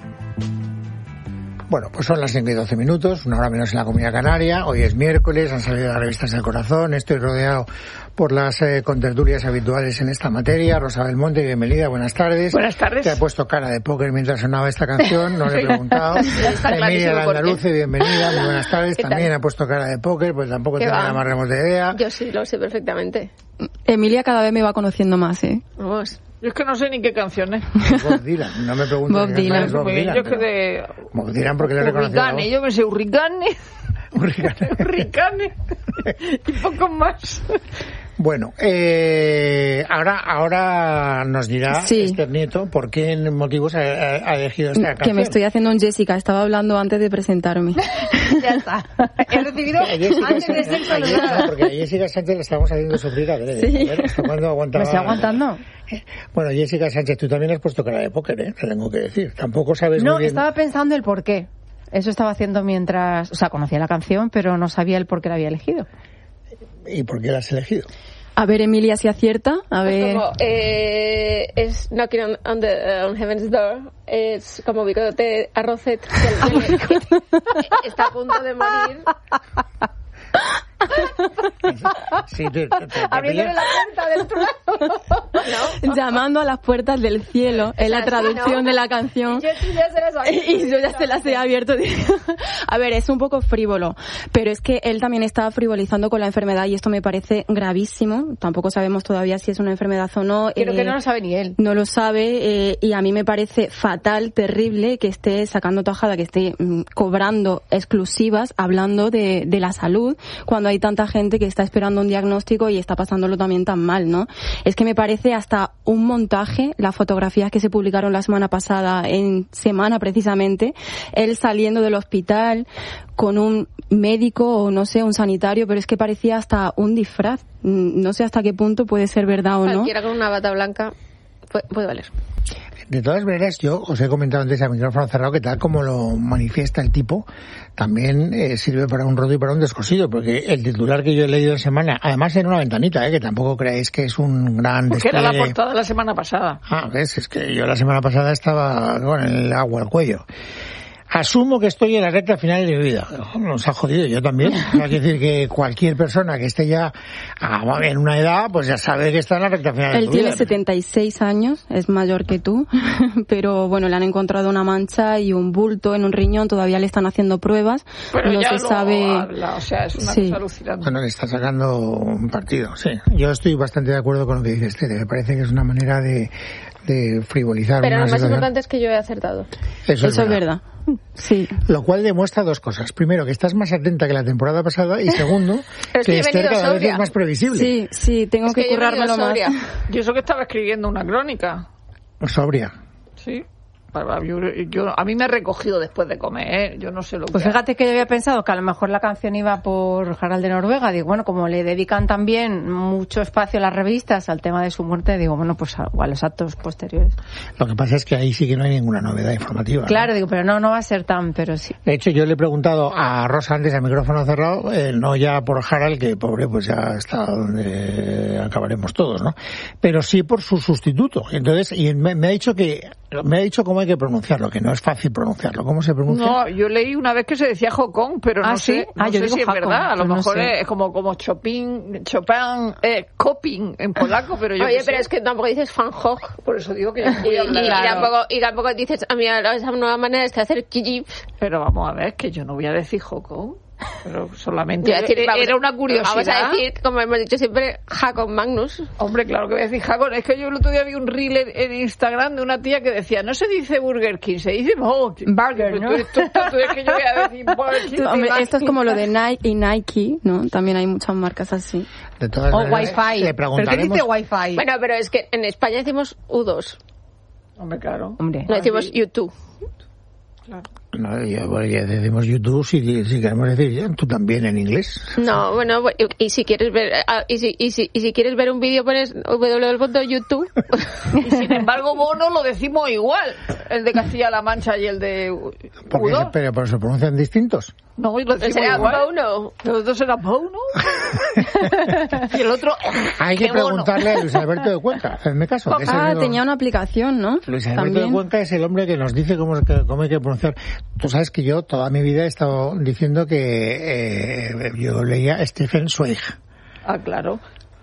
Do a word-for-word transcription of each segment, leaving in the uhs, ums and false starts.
Bueno, pues son las cinco y doce minutos, una hora menos en la Comunidad Canaria. Hoy es miércoles, han salido las revistas del corazón. Estoy rodeado por las eh, contertulias habituales en esta materia. Rosa Belmonte, bienvenida, buenas tardes. Buenas tardes. Te ha puesto cara de póker mientras sonaba esta canción, no le he preguntado. Emilia Landaluce, bienvenida, muy buenas tardes. También ha puesto cara de póker, pues tampoco tenía la más remota idea. Yo sí, lo sé perfectamente. Emilia cada vez me va conociendo más, ¿eh? Vamos. Yo es que no sé ni qué canciones. Bob Dylan, no me preguntes. Bob Dylan. Bob Dylan. Yo es que de... Bob Dylan porque le he reconocido. Hurricane, yo me sé Hurricane. Hurricane. Hurricane. Y poco más. Bueno, eh, ahora ahora nos dirá sí. Esther Nieto por qué motivos ha, ha elegido esta canción. Que me estoy haciendo un Jessica, estaba hablando antes de presentarme. Ya está. He recibido antes de ser saludada. No, porque a Jessica Sánchez le estamos haciendo sufrir a ver, sí. a ver hasta cuándo aguantaba. ¿Me estoy aguantando? Bueno, Jessica Sánchez, tú también has puesto cara de póker, ¿eh? Te tengo que decir. Tampoco sabes No, muy bien. estaba pensando el por qué. Eso estaba haciendo mientras... O sea, conocía la canción, pero no sabía el por qué la había elegido. ¿Y por qué la has elegido? A ver, Emilia, si acierta. A ver... Es como, eh, es Knocking on, on, the, uh, on Heaven's Door. Es como bigote arrocet. Que, que, que está a punto de morir. Sí, te, te, te abriéndole la puerta del trono. ¿No? Llamando a las puertas del cielo, es la traducción ¿no? de la canción. Y yo, tú ya se las había Y yo ya se las he abierto. A ver, es un poco frívolo, pero es que él también está frivolizando con la enfermedad y esto me parece gravísimo. Tampoco sabemos todavía si es una enfermedad o no. Creo eh, que no lo sabe ni él. No lo sabe eh, y a mí me parece fatal, terrible que esté sacando tajada, que esté mm, cobrando exclusivas, hablando de, de la salud, cuando hay tanta gente que está esperando un diagnóstico y está pasándolo también tan mal, ¿no? Es que me parece hasta un montaje, las fotografías que se publicaron la semana pasada, en Semana precisamente, él saliendo del hospital con un médico o no sé, un sanitario, pero es que parecía hasta un disfraz. No sé hasta qué punto puede ser verdad o no. Cualquiera con una bata blanca puede, puede valer. De todas maneras, yo os he comentado antes a micrófono cerrado que tal como lo manifiesta el tipo, también eh, sirve para un roto y para un descosido, porque el titular que yo he leído en Semana, además en una ventanita, eh, que tampoco creáis que es un gran Porque despliegue. era la portada la semana pasada. Ah, ves, es que yo la semana pasada estaba con el agua al cuello. Asumo que estoy en la recta final de mi vida. Nos ha jodido, yo también. Hay que decir que cualquier persona que esté ya en una edad, pues ya sabe que está en la recta final de Él su vida. tiene setenta y seis años, es mayor que tú, pero bueno, le han encontrado una mancha y un bulto en un riñón, todavía le están haciendo pruebas, Pero no ya se lo sabe... habla, o sea, es una Sí. cosa alucinante. Bueno, le está sacando un partido, sí. Yo estoy bastante de acuerdo con lo que dice Esther. Me parece que es una manera de, de frivolizar. Pero una lo más situación. importante es que yo he acertado. Eso, Eso es verdad. Sí. Lo cual demuestra dos cosas. Primero, que estás más atenta que la temporada pasada. Y segundo, Pero es que que he Esther venido cada vez sobria. es más previsible. Sí, sí, tengo Es que, que yo he venido currármelo más. sobria. Yo eso que estaba escribiendo una crónica. Sobria. Sí. Yo, yo, a mí me ha recogido después de comer, ¿eh? Yo no sé lo Pues que... fíjate que yo había pensado que a lo mejor la canción iba por Harald de Noruega. Digo, bueno, como le dedican también mucho espacio a las revistas al tema de su muerte, digo, bueno, pues a, o a los actos posteriores. Lo que pasa es que ahí sí que no hay ninguna novedad informativa. Claro, ¿no? digo, pero no, no va a ser tan, pero sí. De hecho, yo le he preguntado a Rosa antes, al micrófono cerrado, eh, no ya por Harald, que pobre, pues ya está donde acabaremos todos, ¿no? Pero sí por su sustituto. Entonces, y me, me ha dicho que, me ha dicho cómo hay que pronunciarlo, que no es fácil pronunciarlo. ¿Cómo se pronuncia? No, yo leí una vez que se decía Jocón, pero ¿Ah, no sí? sé, no Ah, yo sé digo si es Jacon, verdad. A lo pues no mejor sé. es como como Chopin, Chopin, eh, Coping en polaco, pero yo Oye, qué pero sé. es que tampoco dices Van Gogh. Por eso digo que yo no Y, voy a y, hablar. y Claro. tampoco, y tampoco dices, a mí esa nueva manera es de hacer Kijip. Pero vamos a ver, que yo no voy a decir Jocón. Pero solamente Voy a decir, era vamos- una curiosidad. Vamos a decir, como hemos dicho siempre, Jacob Magnus. Hombre, claro que voy a decir Jacon. Es que yo el otro día vi un reel en, en Instagram de una tía que decía, no se dice Burger King, se dice Burger. Burger, ¿no? Tú eres tonta, tú eres que yo voy a decir Burger King. Tú, hombre, te esto es como lo de Nike y Nike, ¿no? También hay muchas marcas así. De todas O maneras, Wi-Fi. le ¿Pero qué preguntaremos... dice Wi-Fi? Bueno, pero es que en España decimos U dos. Hombre, claro. Hombre. No decimos sí. YouTube. Claro. No, ya, bueno, ya decimos YouTube, si, si queremos decir tú también en inglés. No, bueno, y si quieres ver y si, y si, y si quieres ver un vídeo pones doble u doble u doble u punto youtube. Y sin embargo, Bono lo decimos igual, el de Castilla-La Mancha y el de Porque se, pero, pero se pronuncian distintos. No, y lo decimos ¿Será igual. Bono? Los dos eran Bono. Y el otro... Hay que ¡qué preguntarle bono! a Luis Alberto de Cuenca, hazme caso. Que es el Ah, mismo- tenía una aplicación, ¿no? Luis Alberto También. de Cuenca es el hombre que nos dice cómo, cómo hay que pronunciar. Tú sabes que yo toda mi vida he estado diciendo que eh, yo leía Stephen Zweig. Ah, claro.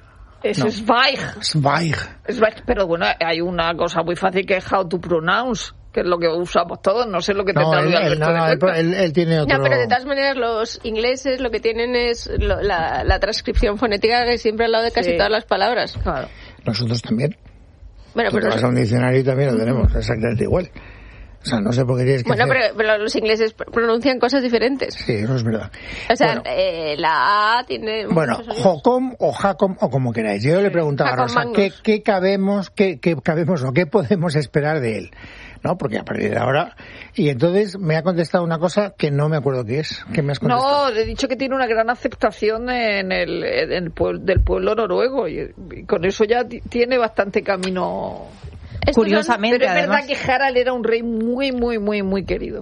Es No. Zweig. Zweig. Zweig. Pero bueno, hay una cosa muy fácil que es how to pronounce, que es lo que usamos todos. No sé lo que No, tendrá él, Luis él, Alberto no, de no, él, Cuenca. él- él tiene otro... No, pero de todas maneras los ingleses lo que tienen es lo- la, la transcripción fonética que siempre al lado de casi Sí. todas las palabras. Claro. Nosotros también. Bueno, Tú te pero vas a un diccionario y también lo tenemos exactamente igual. O sea, no sé por qué tienes que bueno, hacer- pero, pero los ingleses pr- pronuncian cosas diferentes. Sí, eso es verdad. O sea, Bueno. eh, la A tiene Bueno, muchos sonidos. Jocom o Jacom o como queráis. Yo le preguntaba a Jacom Rosa, Magnus. ¿qué, qué cabemos, qué, qué cabemos o qué podemos esperar de él? ¿No? Porque a partir de ahora... Y entonces me ha contestado una cosa que no me acuerdo qué es. ¿Qué me has contestado? No, he dicho que tiene una gran aceptación en el, en el pueblo, del pueblo noruego y, y con eso ya t- tiene bastante camino. Estos Curiosamente, Pero es además. verdad que Harald era un rey muy, muy, muy, muy querido.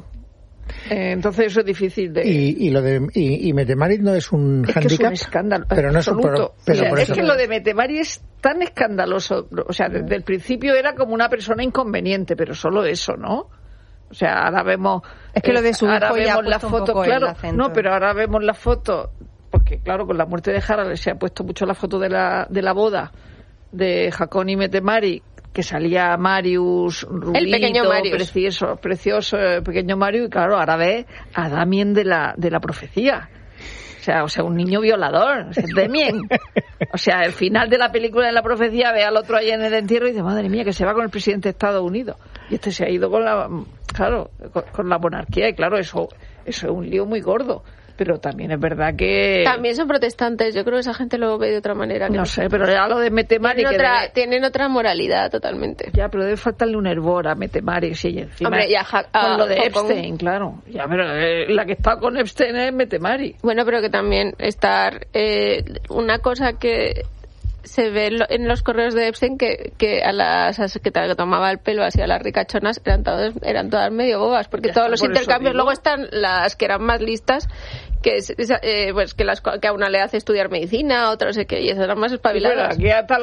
Eh, entonces eso es difícil de... Y, y lo de y, y Metemarit no es un Es que es handicap, un escándalo pero no es un absoluto. pero, pero O sea, por es eso que lo de Metemari es tan escandaloso. O sea, desde el principio era como una persona inconveniente, pero solo eso, ¿no? O sea, ahora vemos... Es que lo de su ahora hijo ya ha vemos la puesto un foto, poco el claro. acento. No, pero ahora vemos la foto, porque claro, con la muerte de Harald se ha puesto mucho la foto de la, de la boda de Hakon y Metemari, que salía Marius, rubito, El pequeño Marius. precioso, precioso, el pequeño Marius, y claro, ahora ve a Damien de la, de la profecía. O sea, o sea, un niño violador, es Damien. O sea, el final de la película de la profecía ve al otro ahí en el entierro y dice, madre mía, que se va con el presidente de Estados Unidos. Y este se ha ido con la, claro, con, con la monarquía, y claro, eso, eso es un lío muy gordo. Pero también es verdad que... También son protestantes, yo creo que esa gente lo ve de otra manera. que No sé, pero ya lo de Metemari... tienen, que otra, debe- tienen otra moralidad totalmente. Ya, pero debe faltarle un hervor a Metemari, sí, y encima... Hombre, y a Ja- a con lo de Jocom. Epstein, claro. Ya, pero eh, la que está con Epstein es Metemari. Bueno, pero que también estar... Eh, una cosa que se ve en lo- en los correos de Epstein, que, que a la secretaria que tomaba el pelo así a las ricachonas eran todas, eran todas medio bobas, porque Ya todos está, los por eso intercambios, digo. luego están las que eran más listas, que es- es, eh, pues que, las, que a una le hace estudiar medicina, a otra no sé qué, y esas eran más Sí, pero espabiladas. aquí hasta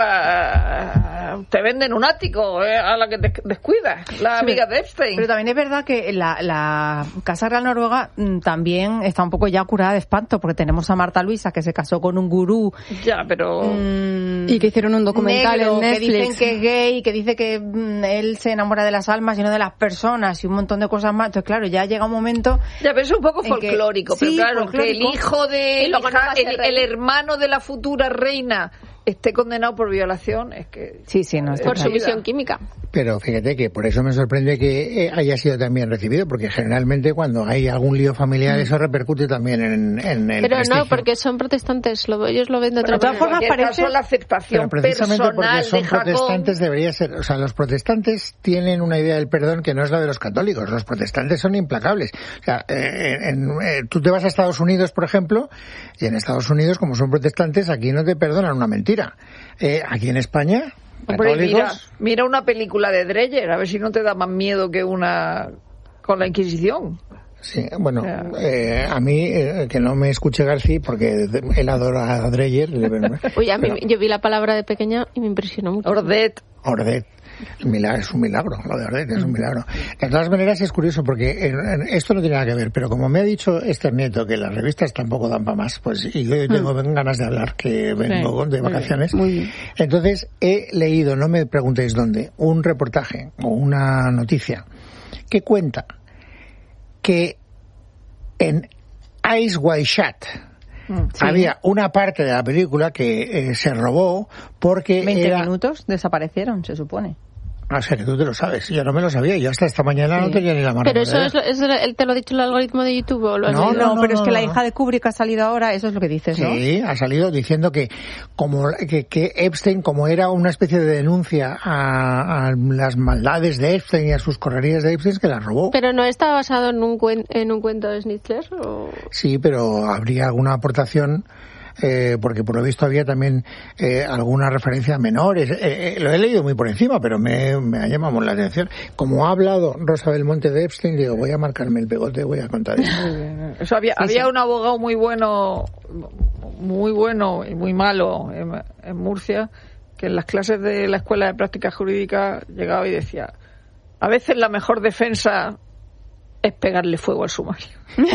la... Te venden un ático eh, a la que te descuidas, la Sí, amiga de Epstein. Pero también es verdad que la, la Casa Real Noruega mm, también está un poco ya curada de espanto, porque tenemos a Marta Luisa, que se casó con un gurú Ya, pero... mm, Y que hicieron un documental negro, en que Netflix. dicen que es gay, que dice que mm, él se enamora de las almas y no de las personas y un montón de cosas más. Entonces, claro, ya llega un momento... Ya, pero es un poco en que- folclórico, sí, pero claro, folclórico. que el hijo de... Y luego no va a ser el, rey. el hermano de la futura reina esté condenado por violación, es que... Sí, sí, no está Por claro. sumisión química. Pero fíjate que por eso me sorprende que eh, haya sido también recibido, porque generalmente cuando hay algún lío familiar eso repercute también en, en el Pero prestigio. no, porque son protestantes, lo, ellos lo ven de otra Pero de todas manera. formas, cualquier parece caso, la aceptación Pero precisamente porque personal son de Jacob. protestantes debería ser, o sea, los protestantes tienen una idea del perdón que no es la de los católicos. Los protestantes son implacables. O sea, eh, en- eh, tú te vas a Estados Unidos, por ejemplo, y en Estados Unidos, como son protestantes, aquí no te perdonan una mentira. Eh, aquí en España, Hombre, católicos, mira, mira una película de Dreyer, a ver si no te da más miedo que una con la Inquisición. sí, bueno, Ya. eh, a mí, eh, que no me escuche García, porque él adora a Dreyer, le- Oye, a mí, pero- yo vi la palabra de pequeña y me impresionó mucho. Ordet. Ordet. El milagro, es un milagro, lo de Ordet es un milagro. De todas maneras es curioso porque en- en- esto no tiene nada que ver, pero como me ha dicho este nieto que las revistas tampoco dan para más, pues y yo tengo ganas de hablar, que vengo Sí, de muy vacaciones. Muy bien. Entonces he leído, no me preguntéis dónde, un reportaje o una noticia que cuenta que en Eyes Wide Shut había una parte de la película que eh, se robó porque veinte era... minutos desaparecieron, se supone. O sea, que tú te lo sabes. Yo no me lo sabía. Yo hasta esta mañana sí. no tenía ni la mano. Pero eso es, es, él te lo ha dicho el algoritmo de YouTube o lo has no, leído? No, no, pero no, es que no, la no. hija de Kubrick ha salido ahora, eso es lo que dices, ¿no? Sí, ha salido diciendo que como que, que Epstein, como era una especie de denuncia a, a las maldades de Epstein y a sus correrías de Epstein, que las robó. ¿Pero no está basado en un, cuen, en un cuento de Schnitzler? ¿O? Sí, pero habría alguna aportación... Eh, porque por lo visto había también eh, alguna referencia a menores. Eh, eh, lo he leído muy por encima, pero me, me ha llamado la atención. Como ha hablado Rosa Belmonte de Epstein, digo, voy a marcarme el pegote, voy a contar eso. Muy bien. Eso había, sí, había sí. un abogado muy bueno, muy bueno y muy malo en, en Murcia, que en las clases de la Escuela de Práctica Jurídica llegaba y decía, a veces la mejor defensa es pegarle fuego al sumario.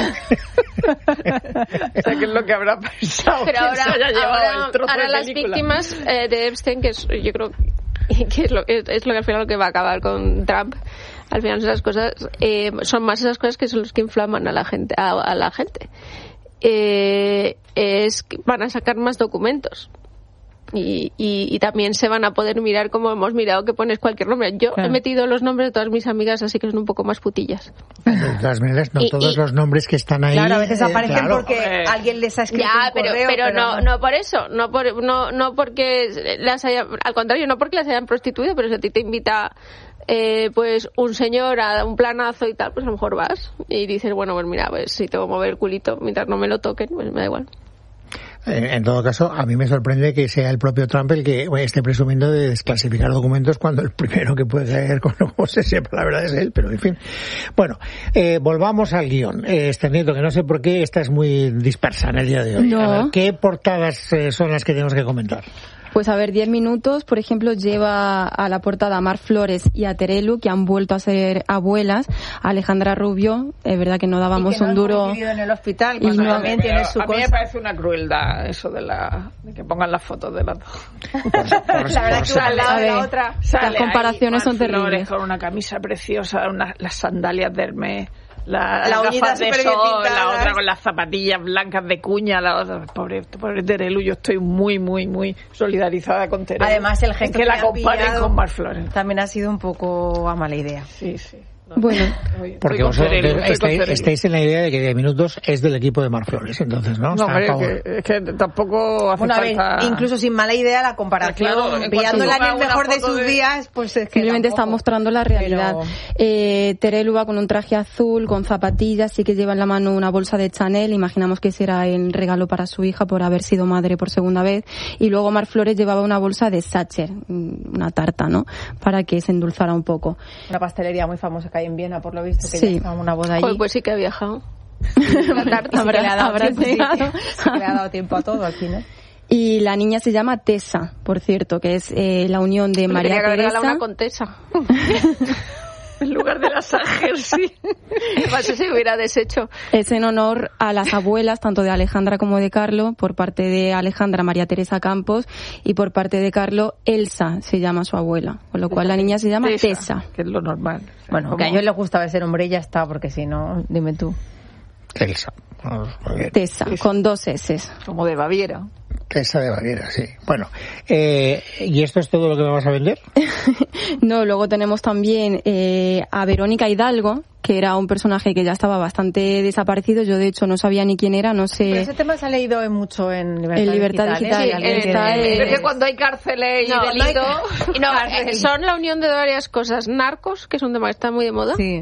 O sea, que es lo que habrá pensado. Pero ahora, se haya llevado ahora, el trozo ahora de las película. víctimas eh, de Epstein, que es, yo creo que es lo, es lo que al final lo que va a acabar con Trump, al final esas cosas eh, son más esas cosas que son los que inflaman a la gente, a, a la gente. Eh, es que van a sacar más documentos. Y, y, y también se van a poder mirar como hemos mirado que pones cualquier nombre. Yo claro. he metido los nombres de todas mis amigas, así que son un poco más putillas. De todas maneras, no y, todos y, los nombres que están ahí. Claro, a veces aparecen eh, claro. porque eh. alguien les ha escrito ya, un pero, correo. Pero, pero no, no, no por eso, no por, no, no porque las hayan, al contrario, no porque las hayan prostituido, pero si a ti te invita eh, pues un señor a un planazo y tal, pues a lo mejor vas y dices, bueno, pues mira, pues si tengo que mover el culito mientras no me lo toquen, pues me da igual. En todo caso, a mí me sorprende que sea el propio Trump el que esté presumiendo de desclasificar documentos cuando el primero que puede caer con lo que se sepa la verdad es él, pero en fin. Bueno, eh, volvamos al guión. Eh, este nieto, que no sé por qué esta es muy dispersa en el día de hoy. No. A ver, ¿qué portadas eh, son las que tenemos que comentar? Pues a ver, diez minutos, por ejemplo, lleva a la portada a Mar Flores y a Terelu, que han vuelto a ser abuelas. A Alejandra Rubio, es verdad que no dábamos y que no un duro. Han vivido en el hospital, y no, también tiene su a mí cosa. me parece una crueldad eso de la de que pongan las fotos de las dos. Por, por, la verdad que una al lado de la otra. Las comparaciones son terribles. Flores con una camisa preciosa, una, las sandalias de Hermès. La, la las gafas de sol, la otra las... con las zapatillas blancas de cuña, la otra, pobre, pobre Terelu, yo estoy muy, muy, muy solidarizada con Terelu. Además, el gesto que, que la comparen con Mar Flores. También ha sido un poco a mala idea. Sí, sí. No, bueno, porque vosotros estáis, estáis en la idea de que diez minutos es del equipo de Mar Flores, entonces, ¿no? No, hombre, que, es que tampoco hace bueno, falta... Ver, incluso sin mala idea la comparación, claro, pilándola en el mejor de sus de... días, pues es que simplemente tampoco. Está mostrando la realidad. Pero... Eh, Terelu va con un traje azul, con zapatillas, sí que lleva en la mano una bolsa de Chanel, imaginamos que ese era el regalo para su hija por haber sido madre por segunda vez, y luego Mar Flores llevaba una bolsa de Sacher, una tarta, ¿no? Para que se endulzara un poco. Una pastelería muy famosa que hay en Viena, por lo visto. Que sí. ya estaba una boda allí. Joder, pues sí que ha viajado. La tarta habrá, le ha dado tiempo, sí, sí le ha dado tiempo a todo al final. Y la niña se llama Tessa, por cierto, que es eh, la unión de Me María tenía que haber Teresa. Una contesa. En lugar de las Ángel, sí. Además, se hubiera deshecho. Es en honor a las abuelas, tanto de Alejandra como de Carlo, por parte de Alejandra, María Teresa Campos, y por parte de Carlo, Elsa se llama su abuela. Con lo cual la niña se llama Tessa. Tessa. Que es lo normal. Bueno, que a ellos les gustaba ser hombre y ya está, porque si no, dime tú. Elsa. Tessa, con dos S. Como de Baviera. Tessa de Baviera, sí. Bueno, eh, ¿y esto es todo lo que me vas a vender? No, luego tenemos también eh, a Verónica Hidalgo, que era un personaje que ya estaba bastante desaparecido. Yo, de hecho, no sabía ni quién era, no sé... Pero ese tema se ha leído en mucho en Libertad, en Libertad Digital. Digital ¿eh? Sí, sí, está, eh, eh, es que cuando hay cárceles y no, delitos... No, hay, no eh, son la unión de varias cosas. Narcos, que es un tema que está muy de moda. Sí.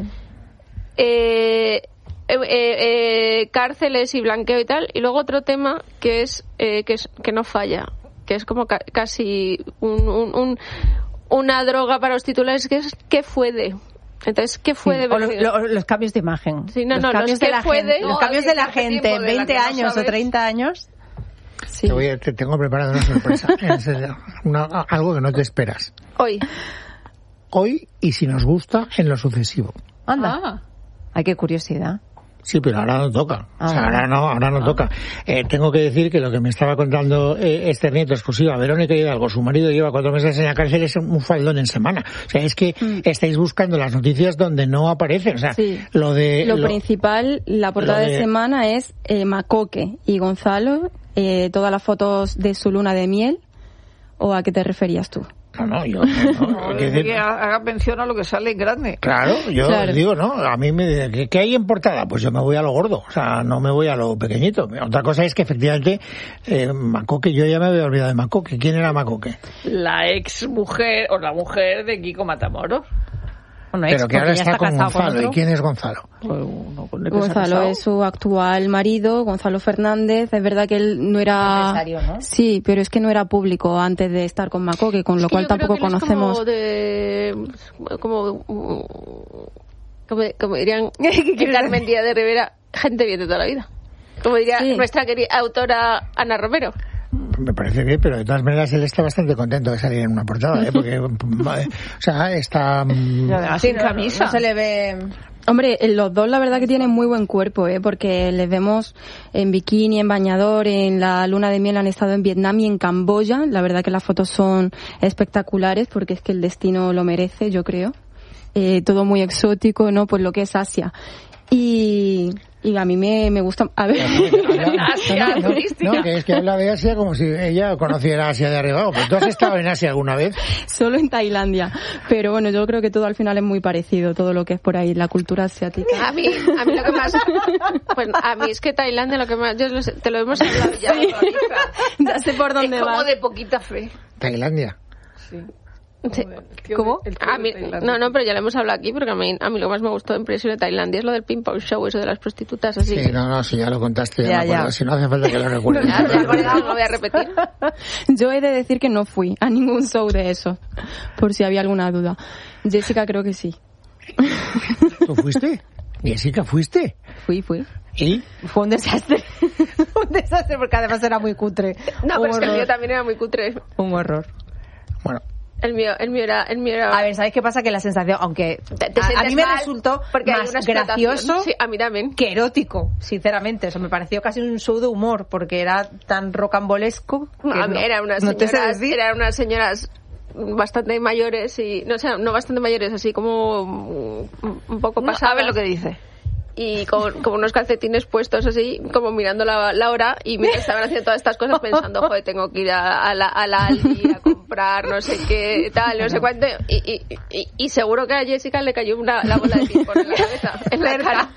Eh... Eh, eh, eh, cárceles y blanqueo y tal, y luego otro tema que es eh, que es que no falla, que es como ca- casi un, un, un, una droga para los titulares, que es ¿qué fue de? Entonces, ¿qué fue sí, de? O lo, lo, los cambios de imagen. Sí, no, los no, cambios los de la fue gente, de, los no, cambios de la hace gente en veinte no años sabes. o treinta años. Sí. Te, voy a, te tengo preparada una sorpresa, en serio, una, algo que no te esperas. Hoy. Hoy, y si nos gusta, en lo sucesivo. Anda. Ah. Ay, qué curiosidad. Sí, pero ahora no toca. Ah, o sea, ahora no, ahora no ah. toca. Eh, tengo que decir que lo que me estaba contando eh, este nieto exclusiva, Verónica Hidalgo, su marido lleva cuatro meses en la cárcel, es un faldón en semana. O sea, es que mm. estáis buscando las noticias donde no aparecen. O sea, sí. lo de... Lo, lo principal, la portada de... de semana es eh, Macoque y Gonzalo, eh, todas las fotos de su luna de miel. ¿O a qué te referías tú? No, no, yo... No, no, que, que haga mención a lo que sale en grande. Claro, yo claro. digo, ¿no? A mí me dicen, ¿qué, ¿qué hay en portada? Pues yo me voy a lo gordo, o sea, no me voy a lo pequeñito. Otra cosa es que efectivamente eh, Macoque, yo ya me había olvidado de Macoque. ¿Quién era Macoque? La ex mujer, o la mujer de Kiko Matamoros. Bueno, Pero ex, que ahora ya está, está con Gonzalo. Con ¿Y quién es Gonzalo? Pues uno con el que se ha Gonzalo casado. es su actual marido, Gonzalo Fernández. Es verdad que él no era... Empresario, ¿no? Sí, pero es que no era público antes de estar con Macoque, con Es lo que cual yo creo tampoco que él es conocemos... como de... Como... Como, como dirían en Carmen Díaz de Rivera, gente bien de toda la vida. Como diría Sí. nuestra querida autora Ana Romero. Me parece bien, pero de todas maneras él está bastante contento de salir en una portada, ¿eh? Porque, o sea, está... Y además sin no, camisa. No se le ve... Hombre, los dos la verdad que tienen muy buen cuerpo, ¿eh? Porque les vemos en bikini, en bañador, en la luna de miel han estado en Vietnam y en Camboya. La verdad que las fotos son espectaculares porque es que el destino lo merece, yo creo. Eh, todo muy exótico, ¿no? Pues lo que es Asia. Y, y a mí me, me gusta... A ver... Asia no, no, turística. no, que es que habla de Asia como si ella conociera Asia de arriba. Pero tú has estado en Asia alguna vez. Solo en Tailandia. Pero bueno, yo creo que todo al final es muy parecido, todo lo que es por ahí, la cultura asiática. A mí, a mí lo que más... Pues a mí es que Tailandia lo que más... Yo lo sé, te lo hemos hablado ya. Sí. Ya sé por dónde Es como vas. de poquita fe. Tailandia. Sí. Sí. ¿Cómo? El tío A de mí, Tailandia. no, no, pero ya lo hemos hablado aquí, porque a mí, a mí lo que más me gustó de impresión de Tailandia es lo del ping pong show, eso de las prostitutas, así. Sí, no, no, si ya lo contaste, ya, Ya, me acuerdo. ya. Si no hace falta que lo recuerdes. Ya, ya, ya, no lo voy a repetir. Yo he de decir que no fui a ningún show de eso, por si había alguna duda. Jessica creo que sí. ¿Tú fuiste? Jessica, ¿fuiste? Fui, fui. ¿Y? Fue un desastre. Un desastre porque además era muy cutre. No, Un pero es que el horror. mío también era muy cutre. Un horror. Bueno, El mío, el mío era, el mío era... A ver, ¿sabéis qué pasa? Que la sensación, aunque Te- te a, a sientes mí me mal resultó porque hay más una explotación. gracioso Sí, a mí también. que erótico, sinceramente. O sea, me pareció casi un show de humor porque era tan rocambolesco. No, que a mí no- eran unas no te sé señoras, decir. eran unas señoras bastante mayores y no sé, no bastante mayores, así como un un poco No pasadas. sabe lo que dice. Y con, con unos calcetines puestos así, como mirando la, la hora, y mientras estaban haciendo todas estas cosas pensando, joder, tengo que ir a, a la, a la Aldi a comprar no sé qué, tal, no sé cuánto, y, y, y, y seguro que a Jessica le cayó una, la bola de ping-pong en la cabeza, en la cara.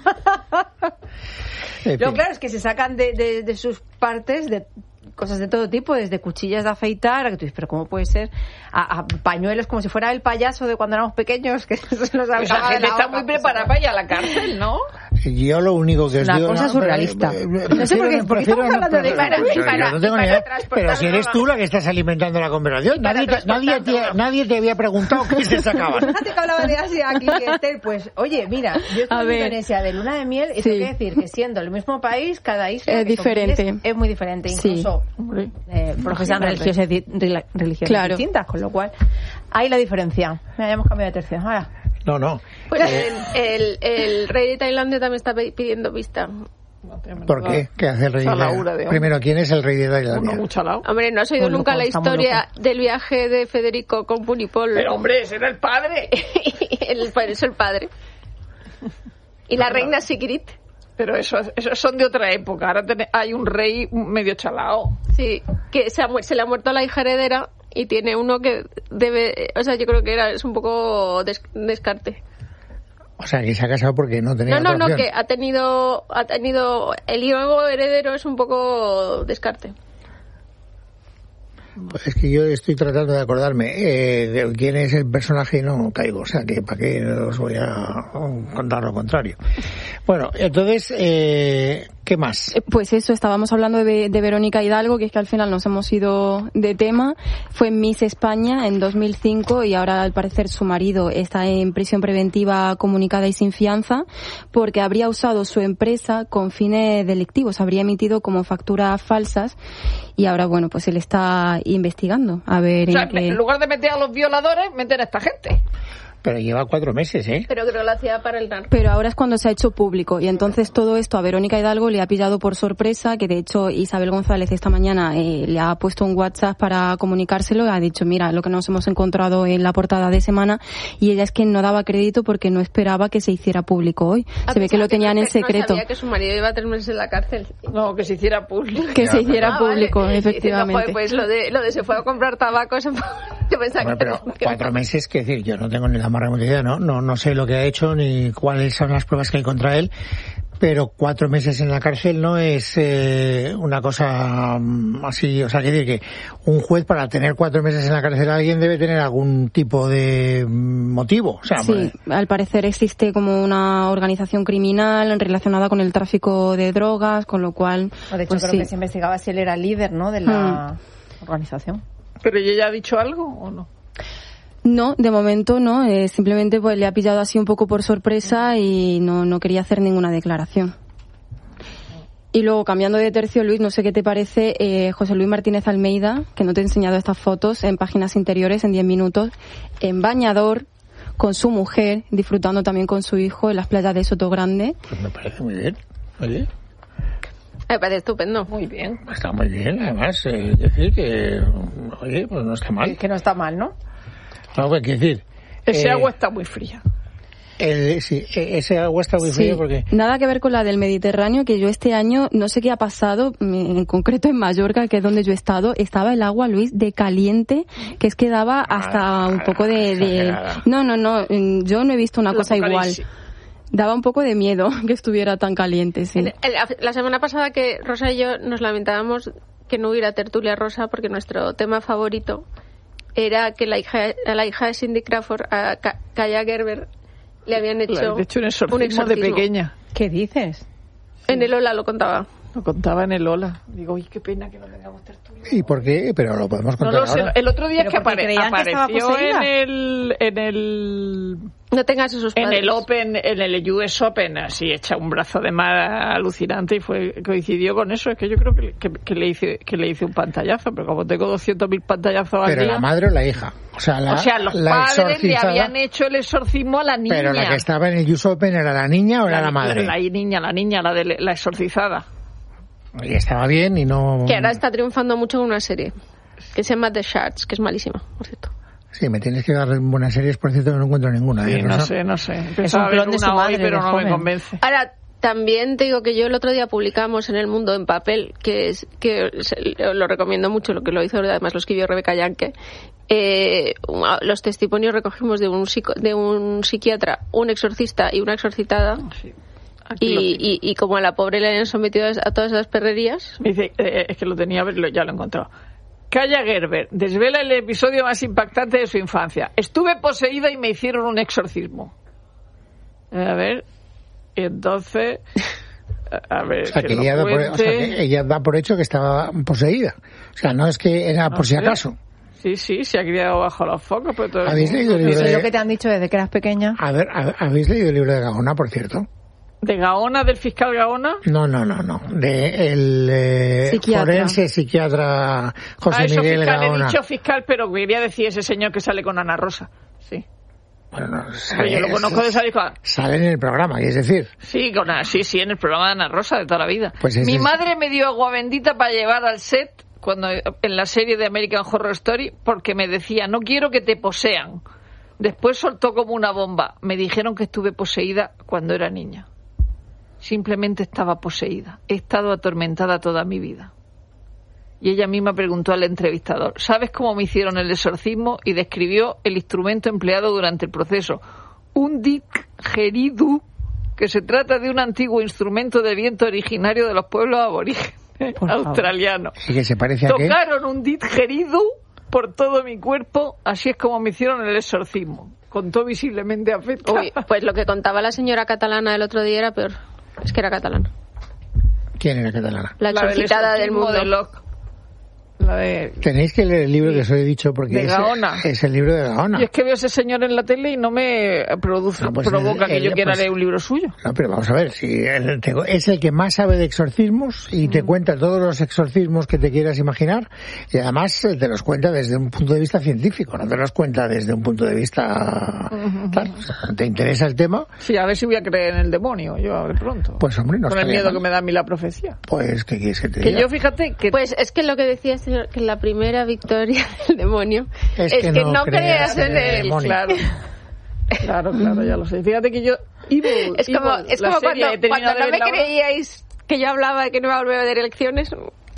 en Lo fin. claro es que se sacan de, de, de sus partes de cosas de todo tipo, desde cuchillas de afeitar, a que tú dices, pero ¿cómo puede ser? A, a pañuelos como si fuera el payaso de cuando éramos pequeños, que se nos Pues la sacaba de gente la está boca. muy preparada para ir a la cárcel, ¿no? Yo lo único que os Una digo... cosa no, surrealista. pero, eh, No sé por qué- prefiero- ¿por qué prefiero estamos hablando de- pero- para- pero para- yo no tengo para ni idea. transportar Pero si eres droga. tú la que estás alimentando la conversación. Y para Nadie te, transportar nadie, te, droga. nadie te había preguntado qué se sacaban. Fíjate que hablaba de Asia aquí, Esther, pues, oye, mira, yo estoy A en ver. Indonesia de luna de miel y Sí. tengo que decir que siendo el mismo país, cada isla Es que son diferente. miles, es muy diferente, Sí. incluso eh, profesan religiones, di- rela- religiones Claro. distintas, con lo cual hay la diferencia. Mira, ya hemos cambiado de tercio. Ahora, No, no. Pues el, el, el rey de Tailandia también está pe- pidiendo vista. ¿Por qué? ¿Qué hace el rey de Esa laura de Tailandia? hombre. Primero, ¿quién es el rey de Uno Tailandia? mucho al lado. Hombre, ¿no has oído Muy nunca loco, la está muy historia del viaje de Federico con Punipol? Pero hombre, ese era el padre. el, por eso el padre. Y la reina Sigrid. Pero eso, eso son de otra época. Ahora ten- hay un rey medio chalao. Sí, que se, ha mu- se le ha muerto la hija heredera y tiene uno que debe, o sea, yo creo que era es un poco des- descarte. O sea, que se ha casado porque no tenía No, no, otra no, opción. que ha tenido ha tenido el hijo heredero es un poco descarte. Pues es que yo estoy tratando de acordarme eh, de quién es el personaje y no caigo. O sea, que para qué os voy a contar lo contrario. Bueno, entonces, eh, ¿qué más? Eh, Pues eso, estábamos hablando de, de Verónica Hidalgo, que es que al final nos hemos ido de tema. Fue Miss España en dos mil cinco y ahora al parecer su marido está en prisión preventiva comunicada y sin fianza porque habría usado su empresa con fines delictivos, habría emitido como facturas falsas y ahora, bueno, pues él está investigando a ver O sea, en qué... en lugar de meter a los violadores, meter a esta gente. Pero lleva cuatro meses, ¿eh? Pero creo que lo hacía para el narco. Pero ahora es cuando se ha hecho público y entonces todo esto a Verónica Hidalgo le ha pillado por sorpresa, que de hecho Isabel González esta mañana eh, le ha puesto un WhatsApp para comunicárselo, ha dicho, mira, lo que nos hemos encontrado en la portada de Semana, y ella es que no daba crédito porque no esperaba que se hiciera público hoy. Ah, se ve que lo tenían que en secreto. No sabía que su marido iba tres meses en la cárcel. No, que se hiciera público. Que se hiciera Ah, público, vale. efectivamente. Diciendo, pues lo de, lo de se fue a comprar tabaco, eso fue... Yo pensaba Bueno, que... pero cuatro meses, que decir, yo no tengo ni la más remota idea, ¿no? No, no sé lo que ha hecho ni cuáles son las pruebas que hay contra él, pero cuatro meses en la cárcel no es eh, una cosa um, así, o sea, que decir que un juez para tener cuatro meses en la cárcel a alguien debe tener algún tipo de motivo, o sea, sí, pues, al parecer existe como una organización criminal relacionada con el tráfico de drogas, con lo cual... De hecho, pues creo sí. que se investigaba si él era líder, ¿no?, de la hmm. organización. ¿Pero ella ha dicho algo o no? No, de momento no, eh, simplemente pues le ha pillado así un poco por sorpresa y no, no quería hacer ninguna declaración. Y luego, cambiando de tercio, Luis, no sé qué te parece eh, José Luis Martínez Almeida, que no te he enseñado estas fotos en páginas interiores en diez minutos, en bañador, con su mujer, disfrutando también con su hijo en las playas de Sotogrande. pues me parece muy bien, oye. Me parece estupendo. Muy bien. Está muy bien, además, eh, decir que, oye, pues no está mal. Que no está mal, ¿no? No, pues, quiero decir... Ese eh, agua está muy fría. El, sí, ese agua está muy Sí, fría porque... nada que ver con la del Mediterráneo, que yo este año, no sé qué ha pasado, en concreto en Mallorca, que es donde yo he estado, estaba el agua, Luis, de caliente, que es que daba hasta Ah, un poco de... de... exagerada. No, no, no, yo no he visto una El cosa igual. apocalipsis. Daba un poco de miedo que estuviera tan caliente, sí. El- el- La semana pasada que Rosa y yo nos lamentábamos que no hubiera tertulia rosa porque nuestro tema favorito era que la hija, a la hija de Cindy Crawford, a Ka- Kaya Gerber, le habían hecho, Le han hecho un exorcismo, de pequeña. ¿Qué dices? En el Ola lo contaba. Lo contaba en el Ola. Digo, uy, qué pena que no tengamos tertulia. ¿Y por qué? Pero lo podemos No contar lo sé. ahora. El otro día Pero que porque apare- creían que estaba apareció poseída. en el... En el No tengas esos En padres. el Open, en el U S Open, así echa un brazo de mar alucinante y fue coincidió con eso. Es que yo creo que, que, que le hice que le hice un pantallazo, pero como tengo doscientos mil pantallazos al Pero día, la madre o la hija. O sea, la, o sea, los la padres le exorcizada, habían hecho el exorcismo a la niña. pero la que estaba en el U S Open era la niña o era la, madre. La, niña, la niña, la de la exorcizada. Y estaba bien y no... Que ahora está triunfando mucho con una serie que se llama The Shards, que es malísima, por cierto. Sí, me tienes que dar buenas series, por cierto, que no encuentro ninguna. Sí, ¿eh, no Rosa? sé, no sé. Pensaba un ver clon de una su hoy, madre, pero de no me joven. convence. Ahora, también te digo que yo el otro día publicamos en El Mundo en papel, que es que se- lo recomiendo mucho, lo que lo hizo además lo escribió Rebeca Yanke. Eh, los testimonios recogimos de un psico- de un psiquiatra, un exorcista y una exorcitada. Sí. Aquí Y, lo y, y como a la pobre le habían sometido a todas esas perrerías. Me dice, eh, es que lo tenía, lo- ya lo he encontrado. Kaya Gerber desvela el episodio más impactante de su infancia. Estuve poseída y me hicieron un exorcismo. A ver, y entonces, a ver, O sea, que que lo ella, da por, o sea, cuente. que ella da por hecho que estaba poseída. O sea, no es que era No por si sé. acaso. Sí, sí, se ha criado bajo los focos, pero todo el ¿Habéis mundo- leído el libro Eso es de... lo que te han dicho desde que eras pequeña. A ver, a- ¿habéis leído el libro de Gaona, por cierto? ¿De Gaona, del fiscal Gaona? No, no, no, no. De el eh, Psiquiatra. forense psiquiatra José ah, eso Miguel fiscal, he Gaona. dicho fiscal, pero quería decir ese señor que sale con Ana Rosa. Sí. Bueno, no, Pero sale, yo lo conozco de salir con... sale en el programa, es decir, Sí, con, sí, sí, en el programa de Ana Rosa de toda la vida. Pues ese Mi es- madre me dio agua bendita para llevar al set cuando en la serie de American Horror Story porque me decía, no quiero que te posean. Después soltó como una bomba. Me dijeron que estuve poseída cuando era niña. Simplemente estaba poseída. He estado atormentada toda mi vida. Y ella misma preguntó al entrevistador, ¿sabes cómo me hicieron el exorcismo? Y describió el instrumento empleado durante el proceso. Un didgeridoo, que se trata de un antiguo instrumento de viento originario de los pueblos aborígenes Por favor. australianos. y que se parece a qué. Tocaron un didgeridoo por todo mi cuerpo, así es como me hicieron el exorcismo. Contó visiblemente afectada. Uy, pues lo que contaba la señora catalana el otro día era peor. Es que era catalana. ¿Quién era catalana? La La del exorcitada del exorcismo mundo. de Locke. La la de... Tenéis que leer el libro que os he dicho porque de es, Gaona. es el libro de Gaona. Y es que veo a ese señor en la tele y no me produce, No, pues provoca el- que el- yo quiera pues- leer un libro suyo. No, pero vamos a ver, si el- te- es el que más sabe de exorcismos y te cuenta todos los exorcismos que te quieras imaginar y además eh, te los cuenta desde un punto de vista científico, no te los cuenta desde un punto de vista tal. O sea, ¿te interesa el tema? Sí, a ver si voy a creer en el demonio, yo a ver pronto. Pues hombre, no Con el estaría miedo mal. que me da a mí la profecía. Pues, ¿qué quieres que te Que diga? yo, fíjate, que... Pues es que lo que decía el señor, que la primera victoria del demonio Es es, que que, no no creas creas en en el él. demonio. Claro. Claro, claro, ya lo sé. Fíjate que yo... Evil, Es como, Evil, es la como serie, cuando, he terminado cuando de no me verla ahora. creíais que yo hablaba de que no iba a volver a ver elecciones.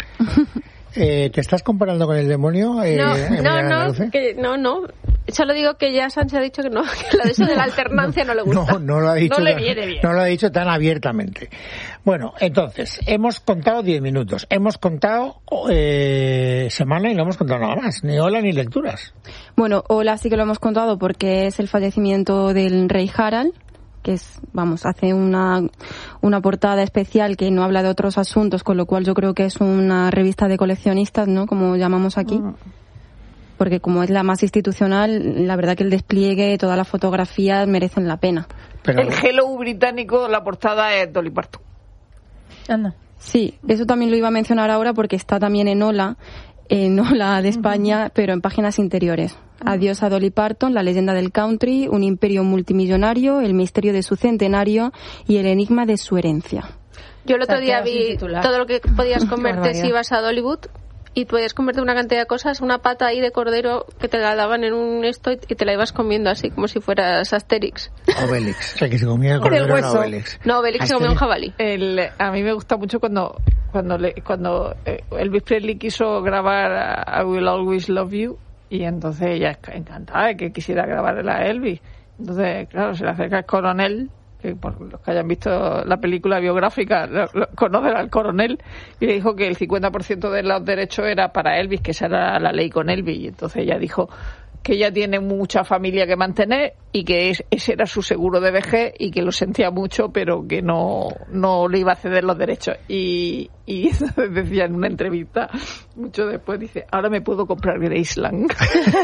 Eh, ¿Te estás comparando con el demonio? Eh, No, Emilia no, no, Andaluce? que, no, no. Solo digo que ya Sánchez ha dicho que no, que lo de eso de la alternancia no, le gusta. No, no lo ha dicho. No le tan- viene bien. no lo ha dicho tan abiertamente. Bueno, entonces, hemos contado diez minutos. Hemos contado eh, semana y no hemos contado nada más. Ni hola ni lecturas. Bueno, hola sí que lo hemos contado porque es el fallecimiento del rey Harald, que es, vamos, hace una, una portada especial que no habla de otros asuntos, con lo cual yo creo que es una revista de coleccionistas, ¿no? Como llamamos aquí. Mm. Porque como es la más institucional, la verdad que el despliegue, todas las fotografías merecen la pena. Pero, El Hello británico, la portada es Dolly Parton. Anda. Sí, eso también lo iba a mencionar ahora porque está también en Hola, en Hola de España, pero en páginas interiores. Adiós a Dolly Parton, la leyenda del country, un imperio multimillonario, el misterio de su centenario y el enigma de su herencia. Yo el otro Se ha día quedado sin vi titular. todo lo que podías comerte barbaridad. si ibas a Dollywood y podías comerte una cantidad de cosas, una pata ahí de cordero que te la daban en un esto y te la ibas comiendo así como si fueras Asterix. Obelix. El que se comía el Con el cordero era hueso. Obelix. No, Obelix se comió un jabalí. El, a mí me gusta mucho cuando cuando le, cuando eh, Elvis Presley quiso grabar I Will Always Love You y entonces ella es encantada de que quisiera grabar a Elvis. Entonces, claro, se le acerca el coronel, que por los que hayan visto la película biográfica lo, lo, conocen al coronel, y le dijo que el cincuenta por ciento de los derechos era para Elvis, que esa era la ley con Elvis. Y entonces ella dijo que ella tiene mucha familia que mantener y que es, ese era su seguro de vejez y que lo sentía mucho, pero que no, no le iba a ceder los derechos. Y, y entonces decía en una entrevista, mucho después, dice, ahora me puedo comprar Graceland.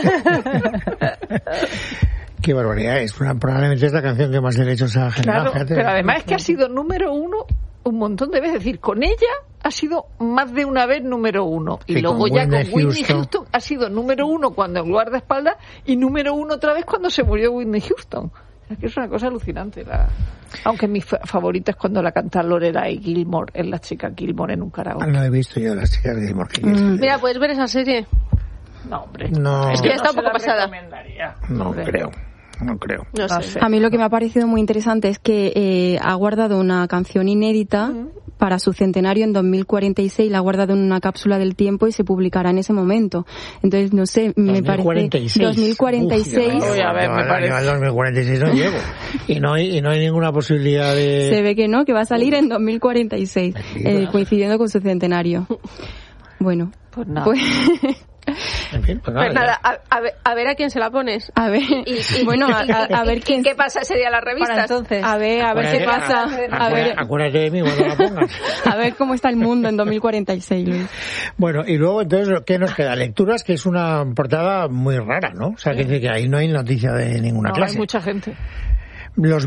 Qué barbaridad. Es una, probablemente es la canción que más derechos ha generado. Claro, fíjate. pero además es que ha sido número uno un montón de veces. Es decir, con ella ha sido más de una vez número uno. Y Sí, luego con ya Whitney con Whitney Houston. Houston ha sido número uno cuando en guardaespaldas y número uno otra vez cuando se murió Whitney Houston. Es que es una cosa alucinante. La... Aunque mi fa- favorita es cuando la canta Lorelai Gilmore, es la chica Gilmore en un karaoke. No he visto yo las chicas de Gilmore. ¿Qué quieres que te diga? Mira, puedes ver esa serie. No, hombre. No. Es que Ya está no un se poco la pasada. recomendaría. No Hombre. creo. No creo. No, No sé. sé. A mí lo que me ha parecido muy interesante es que eh, ha guardado una canción inédita para su centenario en dos mil cuarenta y seis, la ha guardado en una cápsula del tiempo y se publicará en ese momento. Entonces, no sé, me parece... dos mil cuarenta y seis. dos mil cuarenta y seis. Uf, Uy, a ver, yo me al parece. año al dos mil cuarenta y seis no llego. Y no hay, y no hay ninguna posibilidad de... Se ve que no, que va a salir en dos mil cuarenta y seis, eh, coincidiendo con su centenario. Bueno, Pues nada. pues... En fin, pues nada, Pues nada, a, a ver, a ver a quién se la pones. A ver, Y, y- bueno, a, y- a- a ver y- quién... ¿Y qué pasa ese día en las revistas? Para entonces. A ver, a ver qué Acuérdate- pasa. A ver, acuérdate- Acuérdate de mí cuando la pongas. a ver cómo está el mundo en dos mil cuarenta y seis, Luis. Bueno, y luego entonces, ¿qué nos queda? Lecturas, que es una portada muy rara, ¿no? O sea, que, que ahí no hay noticia de ninguna No, clase. hay mucha gente. Los